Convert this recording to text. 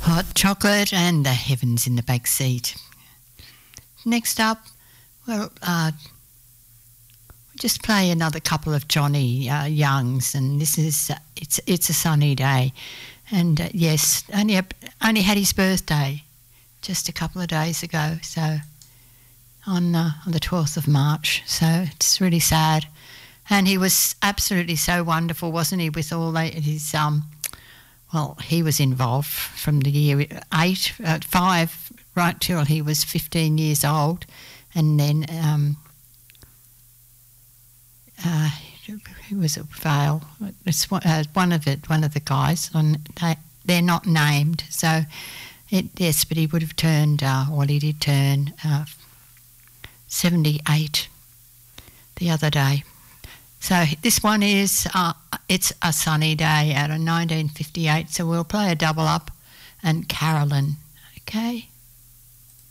Hot Chocolate and The Heavens in the Back Seat. Next up, we'll just play another couple of Johnny Youngs, and this is It's a Sunny Day. And yes, only had his birthday just a couple of days ago, so on the 12th of March, so it's really sad. And he was absolutely so wonderful, wasn't he, with all his well, he was involved from the year 5 right till he was 15 years old, and then he was at Vale. It's one of the guys. They're not named, so yes, but he would have turned, he did turn 78 the other day. So this one is It's a Sunny Day out of 1958. So we'll play a double up and Carolyn, okay?